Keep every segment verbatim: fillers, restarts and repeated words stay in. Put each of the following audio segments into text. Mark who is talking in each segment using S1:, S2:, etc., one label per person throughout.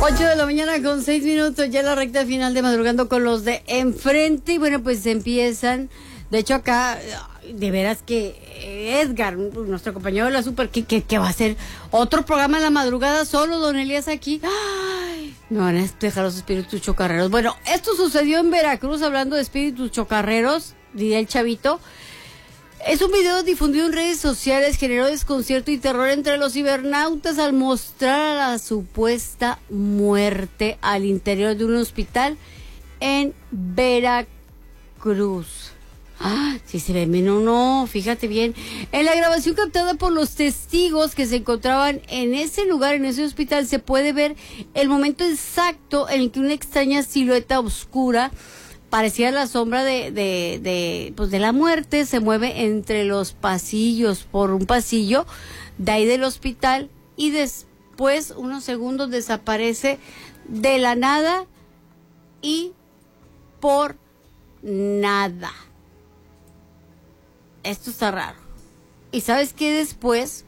S1: Ocho de la mañana con seis minutos, ya la recta final de Madrugando con los de enfrente. Y bueno, pues empiezan. De hecho, acá, de veras que Edgar, nuestro compañero de la Super, que, que, que va a hacer otro programa en la madrugada solo, don Elías aquí. ¡Ay! Me van a dejar los espíritus chocarreros. Bueno, esto sucedió en Veracruz, hablando de espíritus chocarreros, diría el chavito. Es un video difundido en redes sociales, generó desconcierto y terror entre los cibernautas al mostrar a la supuesta muerte al interior de un hospital en Veracruz. Ah, si se ve bien o no, fíjate bien. En la grabación captada por los testigos que se encontraban en ese lugar, en ese hospital, se puede ver el momento exacto en el que una extraña silueta oscura, parecía la sombra de, de, de, pues de la muerte, se mueve entre los pasillos, por un pasillo de ahí del hospital, y después, unos segundos, desaparece de la nada y por nada. Esto está raro. ¿Y sabes qué? Después,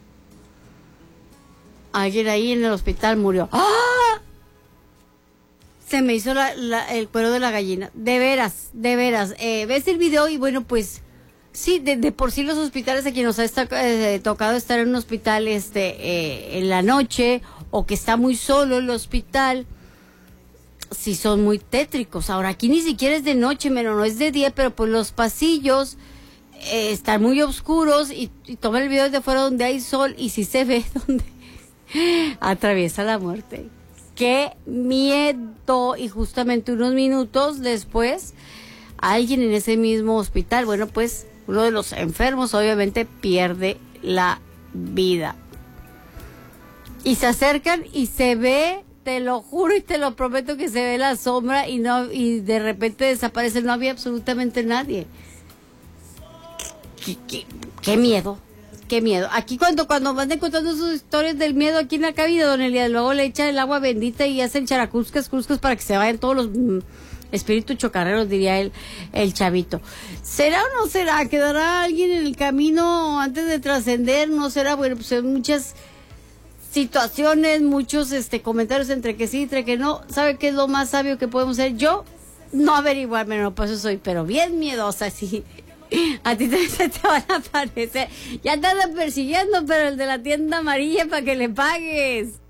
S1: alguien ahí en el hospital murió. ¡Ah! Se me hizo la, la, el cuero de la gallina. De veras, de veras. Eh, ves el video y bueno, pues sí, de, de por sí los hospitales, a quien nos ha esta, eh, tocado estar en un hospital este eh, en la noche, o que está muy solo el hospital, sí son muy tétricos. Ahora aquí ni siquiera es de noche, menos no es de día, pero pues los pasillos eh, están muy oscuros, y, y toma el video de fuera donde hay sol y sí se ve donde atraviesa la muerte. ¡Qué miedo! Y justamente unos minutos después, alguien en ese mismo hospital, bueno, pues uno de los enfermos obviamente pierde la vida. Y se acercan y se ve, te lo juro y te lo prometo, que se ve la sombra y no y de repente desaparece. No había absolutamente nadie. ¡Qué, qué, qué miedo! Qué miedo. Aquí cuando cuando van contando sus historias del miedo aquí en la cabina, don Elías, luego le echan el agua bendita y hacen characuscas, cruscas para que se vayan todos los mm, espíritus chocarreros, diría el, el chavito. ¿Será o no será? ¿Quedará alguien en el camino antes de trascender? ¿No será? Bueno, pues hay muchas situaciones, muchos este comentarios entre que sí, entre que no. ¿Sabe qué es lo más sabio que podemos hacer? Yo no averiguarme, no, pues eso soy, pero bien miedosa, sí. A ti te, se te van a aparecer. Ya te andan persiguiendo, pero el de la tienda amarilla para que le pagues.